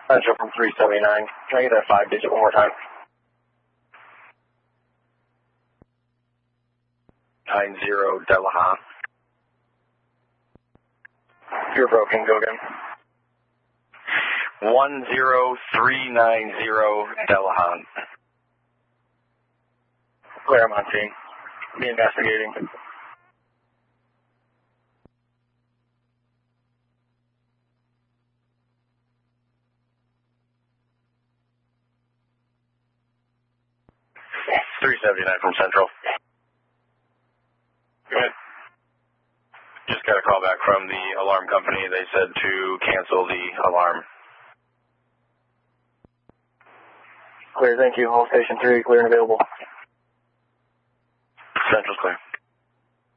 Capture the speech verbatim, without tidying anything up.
Central from three seventy-nine. Can I get that five digit one more time? nine zero Delahan. You're broken, go again. one zero three nine zero Delahan. Clear, I'm on scene. Be investigating. three seventy-nine from Central. Good. Just got a call back from the alarm company. They said to cancel the alarm. Clear, thank you. All station three, clear and available. Central's clear.